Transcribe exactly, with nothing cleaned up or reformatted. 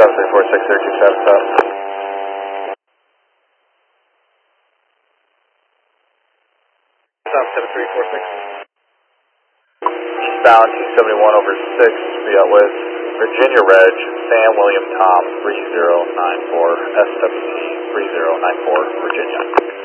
seven three four six zero two seven stop. Stop seven three four six. Eastbound two seventy-one over six, be out with Virginia Reg, Sam William Tom three zero nine four, S W T three zero nine four, Virginia.